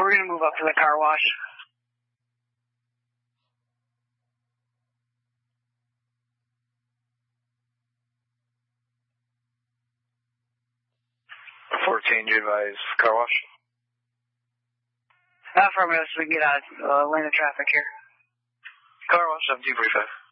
we're going to move up to the car wash. You advise car wash? Affirmative, so we can get out of lane of traffic here. Car wash, 1745.